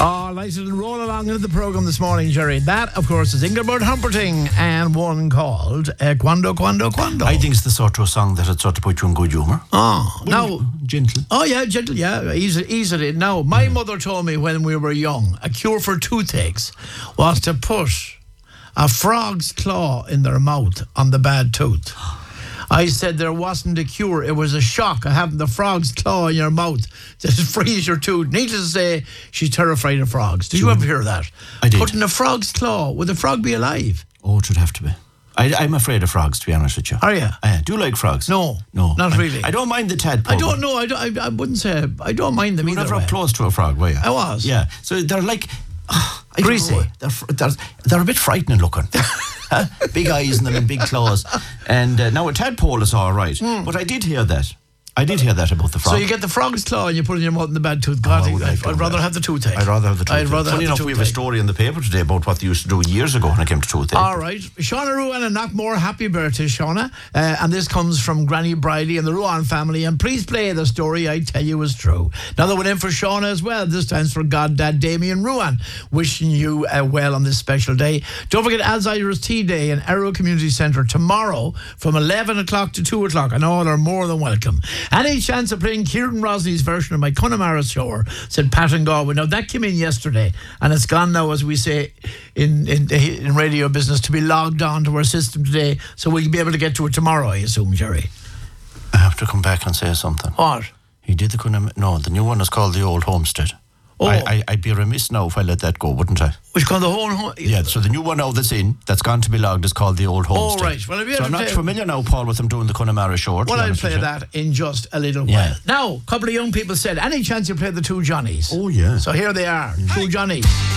Oh, nice little roll along into the programme this morning, Jerry. That, of course, is Engelbert Humperdinck and one called Quando, Quando, Quando. I think it's the sort of song that would sort of put you in good humour. Oh, now... Gentle. Oh, yeah, gentle, yeah, easily. Now, my mother told me when we were young, a cure for toothaches was to put a frog's claw in their mouth on the bad tooth. I said there wasn't a cure. It was a shock of having the frog's claw in your mouth to freeze your tooth. Needless to say, she's terrified of frogs. Did you ever hear that? I did. Putting a frog's claw. Would the frog be alive? Oh, it should have to be. I'm afraid of frogs, to be honest with you. Are you? Do you like frogs? No, not really. I don't mind the tadpole. I don't know. I wouldn't say. I don't mind them You were either. never up close to a frog, were you? I was. Yeah. So they're like... Greasy. They're a bit frightening looking. Big eyes and them and big claws. And now a tadpole is all right. But I did hear that. I did hear that about the frog. So you get the frog's claw and you put it in your mouth in the bad tooth. God, I'd rather have the toothache. I'd rather have the toothache. Funny enough, we have a story in the paper today about what they used to do years ago when it came to toothache. All right. Shauna Ruan and Knockmore, happy birthday, Shauna. And this comes from Granny Bridie and the Ruan family. And please play the story I tell you is true. Another one in for Shauna as well. This time's for Goddad Damien Ruan. Wishing you well on this special day. Don't forget Alzheimer's Tea Day in Arrow Community Centre tomorrow from 11 o'clock to 2 o'clock. And all are more than welcome. Any chance of playing Kieran Rosney's version of My Connemara Shore, said Pat and Galway. Now that came in yesterday and it's gone now, as we say in radio business, to be logged on to our system today, so we'll be able to get to it tomorrow, I assume, Jerry. I have to come back and say something. What? He did the new one is called The Old Homestead. Oh. I'd be remiss now if I let that go, wouldn't I? Which called the whole... Yeah, so the new one now that's gone to be logged is called The Old Homestead. Oh, right. Well, if you so I'm not familiar now, Paul, with them doing the Connemara Shore. Well, I'll play that in just a little while. Now, a couple of young people said, any chance you play the Two Johnnies? Oh, yeah. So here they are, Two Johnnies.